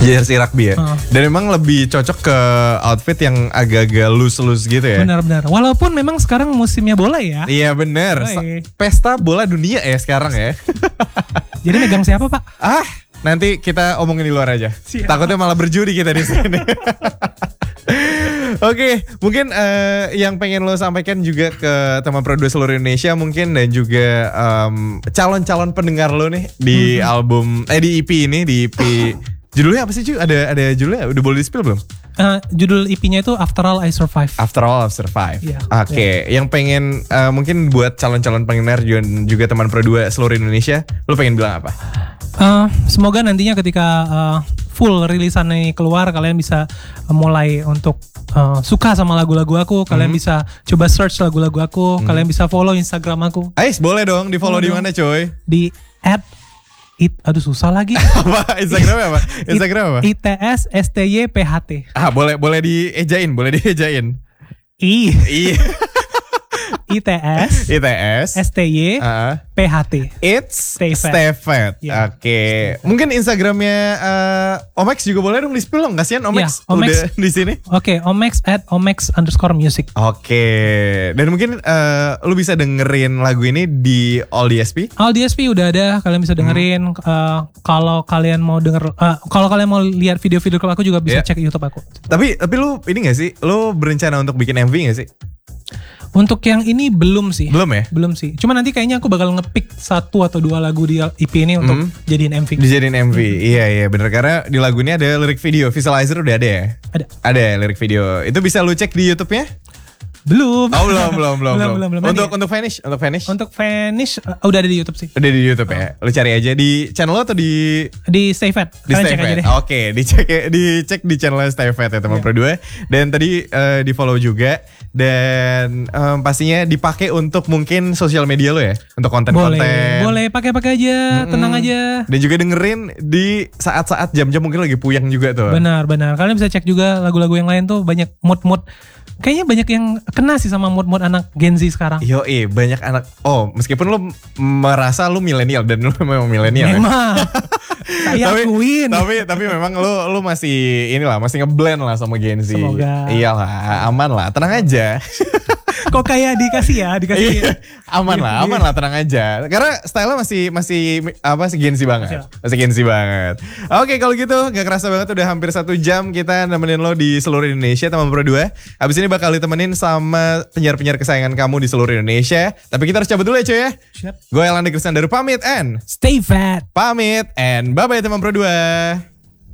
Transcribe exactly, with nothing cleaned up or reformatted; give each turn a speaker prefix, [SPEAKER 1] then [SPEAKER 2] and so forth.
[SPEAKER 1] Jersey rugby ya.
[SPEAKER 2] Uh.
[SPEAKER 1] Dan memang lebih cocok ke outfit yang agak-agak loose-loose gitu ya.
[SPEAKER 2] Benar-benar. Walaupun memang sekarang musimnya bola ya.
[SPEAKER 1] Iya bener.
[SPEAKER 2] Oi.
[SPEAKER 1] Pesta bola dunia ya sekarang ya.
[SPEAKER 2] Jadi megang siapa Pak?
[SPEAKER 1] Ah, nanti kita omongin di luar aja.
[SPEAKER 2] Siap.
[SPEAKER 1] Takutnya malah berjudi kita di sini. Oke, mungkin uh, yang pengen lo sampaikan juga ke teman Pro dua seluruh Indonesia mungkin dan juga um, calon-calon pendengar lo nih di hmm. album eh di E P ini di E P judulnya apa sih cuy? Ada ada judulnya udah boleh di-spill belum?
[SPEAKER 2] Uh, judul E P-nya itu After All I Survive.
[SPEAKER 1] After All I Survive.
[SPEAKER 2] Yeah,
[SPEAKER 1] Oke, okay. yeah. Yang pengen uh, mungkin buat calon-calon pendengar juga, juga teman Pro dua seluruh Indonesia, lo pengen bilang apa?
[SPEAKER 2] Uh, semoga nantinya ketika uh, full rilisan ini keluar kalian bisa uh, mulai untuk uh, suka sama lagu-lagu aku, kalian mm-hmm. bisa coba search lagu-lagu aku, mm-hmm. kalian bisa follow Instagram aku.
[SPEAKER 1] Ais, boleh dong di follow di mana coy?
[SPEAKER 2] Di at It, aduh susah lagi.
[SPEAKER 1] Apa Instagramnya apa? Instagram apa?
[SPEAKER 2] I T S S T Y P H T.
[SPEAKER 1] Ah boleh boleh diejain, boleh diejain.
[SPEAKER 2] I.
[SPEAKER 1] I.
[SPEAKER 2] I T S
[SPEAKER 1] I T S
[SPEAKER 2] S T Y
[SPEAKER 1] uh,
[SPEAKER 2] P H T.
[SPEAKER 1] It's
[SPEAKER 2] Stay Fat.
[SPEAKER 1] Stay Fat.
[SPEAKER 2] Yeah.
[SPEAKER 1] Oke. Okay. Mungkin Instagramnya uh, Omex juga boleh dong di-spill dong. Kasian Omex
[SPEAKER 2] yeah, Omex
[SPEAKER 1] udah di sini.
[SPEAKER 2] Oke, okay, Omex at Omex underscore music.
[SPEAKER 1] Oke. Okay. Dan mungkin uh, lu bisa dengerin lagu ini di All D S P.
[SPEAKER 2] All D S P udah ada, kalian bisa dengerin. Hmm. Uh, kalau kalian mau denger, uh, kalau kalian mau lihat video-video klip aku juga bisa yeah. cek YouTube aku.
[SPEAKER 1] Tapi tapi lu ini nggak sih? Lu berencana untuk bikin M V nggak sih?
[SPEAKER 2] Untuk yang ini belum sih.
[SPEAKER 1] Belum ya?
[SPEAKER 2] Belum sih. Cuma nanti kayaknya aku bakal nge-pick satu atau dua lagu di E P ini untuk mm. jadiin M V.
[SPEAKER 1] Dijadiin M V. Mm. Iya iya bener. Karena di lagu ini ada lirik video. Visualizer udah ada ya?
[SPEAKER 2] Ada.
[SPEAKER 1] Ada ya lirik video. Itu bisa lu cek di YouTube-nya?
[SPEAKER 2] Belum.
[SPEAKER 1] Oh belum belum belum.
[SPEAKER 2] belum, belum, belum.
[SPEAKER 1] Untuk
[SPEAKER 2] ya?
[SPEAKER 1] untuk Vanish, untuk Vanish.
[SPEAKER 2] Untuk Vanish uh, udah ada di YouTube sih.
[SPEAKER 1] Udah di YouTube oh. ya. Lu cari aja di channel lo atau di
[SPEAKER 2] di Stay Fat.
[SPEAKER 1] Di Stay Fat. Oke, okay. dicek dicek di channel Stay Fat ya teman yeah. Pro dua. Dan tadi uh, di-follow juga dan um, pastinya dipakai untuk mungkin sosial media lo ya, untuk konten-konten.
[SPEAKER 2] Boleh, boleh pakai-pakai aja, mm-mm. tenang aja.
[SPEAKER 1] Dan juga dengerin di saat-saat jam-jam mungkin lagi puyeng juga tuh.
[SPEAKER 2] Benar, benar. Kalian bisa cek juga lagu-lagu yang lain tuh banyak mood-mood. Kayaknya banyak yang kena sih sama mood-mood anak Gen Z sekarang.
[SPEAKER 1] Yo, eh banyak anak. Oh, meskipun lu merasa lu milenial dan lu memang milenial.
[SPEAKER 2] Memang. Ya? Saya akuin.
[SPEAKER 1] Tapi tapi memang lu lu masih inilah, masih ngeblend lah sama Gen Z.
[SPEAKER 2] Semoga.
[SPEAKER 1] Iyalah, aman lah, tenang aja.
[SPEAKER 2] Kok kayak dikasih ya, dikasih.
[SPEAKER 1] Aman lah, aman lah, tenang aja. Karena style-nya masih masih apa sih Gen Z banget. Masih Gen Z banget. Oke, kalau gitu gak kerasa banget udah hampir satu jam kita nemenin lo di seluruh Indonesia teman Pro dua. Habis ini bakal ditemenin sama penyiar-penyiar kesayangan kamu di seluruh Indonesia. Tapi kita harus cabut dulu ya cuy ya.
[SPEAKER 2] Siap.
[SPEAKER 1] Gue Elanda Krisnandaru pamit and
[SPEAKER 2] Stay Fat.
[SPEAKER 1] Pamit and bye-bye teman Pro dua.